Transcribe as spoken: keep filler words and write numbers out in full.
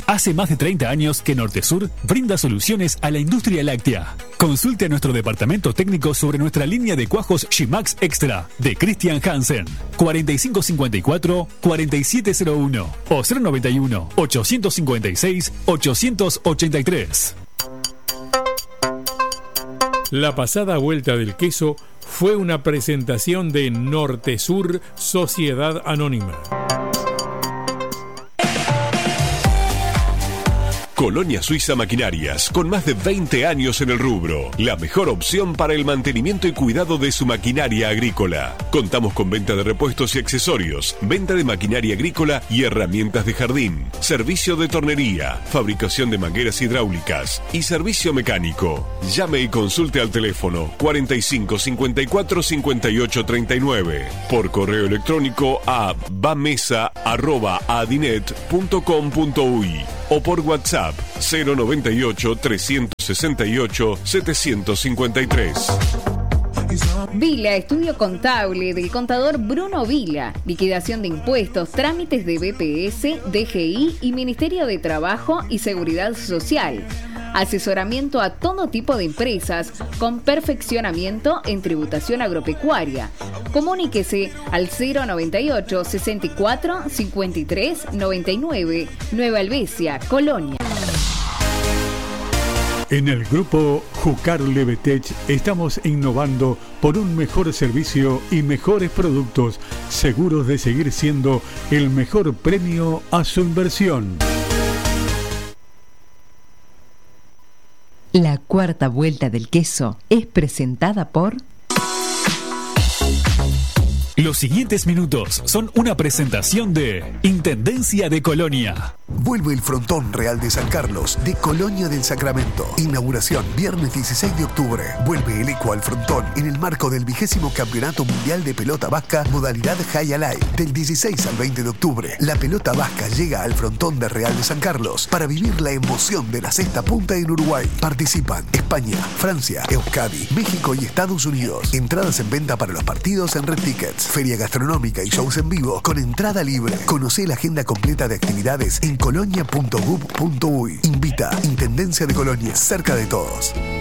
Hace más de treinta años que Nortesur brinda soluciones a la industria láctea. Consulte a nuestro departamento técnico sobre nuestra línea de cuajos G-Max Extra de Christian Hansen. cuarenta y cinco cincuenta y cuatro, cuarenta y siete cero uno o cero noventa y uno, ochocientos cincuenta y seis, ochocientos ochenta y tres. La pasada vuelta del queso fue una presentación de Nortesur Sociedad Anónima. Colonia Suiza Maquinarias, con más de veinte años en el rubro. La mejor opción para el mantenimiento y cuidado de su maquinaria agrícola. Contamos con venta de repuestos y accesorios, venta de maquinaria agrícola y herramientas de jardín, servicio de tornería, fabricación de mangueras hidráulicas y servicio mecánico. Llame y consulte al teléfono cuarenta y cinco cincuenta y cuatro cincuenta y ocho treinta y nueve, por correo electrónico a bamesa arroba adinet punto com punto uy o por WhatsApp cero noventa y ocho, trescientos sesenta y ocho, setecientos cincuenta y tres. Vila, estudio contable del contador Bruno Vila. Liquidación de impuestos, trámites de B P S, D G I y Ministerio de Trabajo y Seguridad Social. Asesoramiento a todo tipo de empresas con perfeccionamiento en tributación agropecuaria. Comuníquese al cero noventa y ocho, sesenta y cuatro, cincuenta y tres, noventa y nueve, Nueva Helvecia, Colonia. En el grupo Jucar Levetech estamos innovando por un mejor servicio y mejores productos, seguros de seguir siendo el mejor premio a su inversión. La cuarta vuelta del queso es presentada por... Los siguientes minutos son una presentación de Intendencia de Colonia. Vuelve el Frontón Real de San Carlos de Colonia del Sacramento. Inauguración viernes dieciséis de octubre. Vuelve el eco al frontón en el marco del vigésimo Campeonato Mundial de Pelota Vasca modalidad High Alive. Del dieciséis al veinte de octubre, la pelota vasca llega al Frontón de Real de San Carlos para vivir la emoción de la sexta punta en Uruguay. Participan España, Francia, Euskadi, México y Estados Unidos. Entradas en venta para los partidos en Red Tickets. Feria gastronómica y shows en vivo con entrada libre. Conocé la agenda completa de actividades en colonia punto gov punto uy. Invita Intendencia de Colonia, cerca de todos.